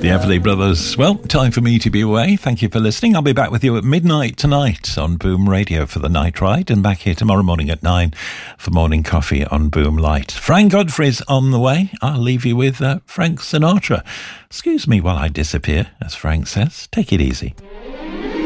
The Everly Brothers. Well, time for me to be away. Thank you for listening. I'll be back with you at midnight tonight on Boom Radio for the night ride, and back here tomorrow morning at 9 for morning coffee on Boom Light. Frank Godfrey's on the way. I'll leave you with Frank Sinatra. Excuse me while I disappear, as Frank says. Take it easy.